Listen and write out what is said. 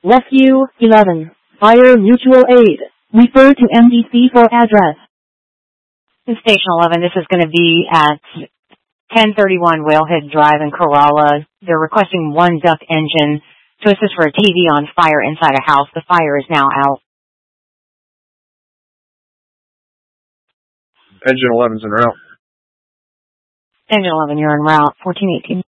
Rescue 11. Fire Mutual Aid. Refer to MDC for address. Station 11, this is going to be at 1031 Whalehead Drive in Corolla. They're requesting one duct engine to assist for a TV on fire inside a house. The fire is now out. Engine 11's en route. Engine 11, you're en route. 1418.